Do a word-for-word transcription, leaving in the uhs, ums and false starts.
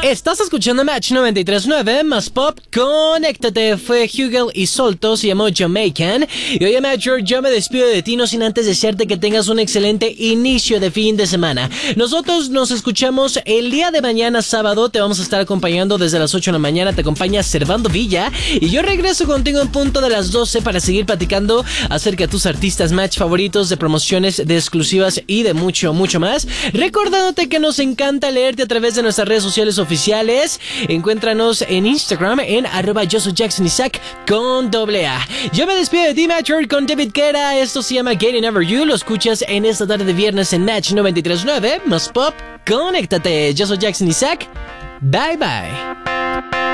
Estás escuchando Match noventa y tres punto nueve más Pop. Conéctate. Fue Hugel y Solto, se llamó Jamaican. Y oye, Match, yo me despido de ti, no sin antes desearte que tengas un excelente inicio de fin de semana. Nosotros nos escuchamos el día de mañana, sábado. Te vamos a estar acompañando desde las ocho de la mañana. Te acompaña Servando Villa. Y yo regreso contigo en punto de las doce para seguir platicando acerca de tus artistas Match favoritos, de promociones, de exclusivas y de mucho, mucho más. Recordándote que nos encanta leerte a través de nuestras redes sociales oficiales. Encuéntranos en Instagram en arroba yo soy Jackson Isaac con doble A. Yo me despido de ti, Matcher, con David Guetta. Esto se llama Getting Over You. Lo escuchas en esta tarde de viernes en Match noventa y tres punto nueve más Pop. Conéctate. Yo soy Jackson Isaac. Bye bye.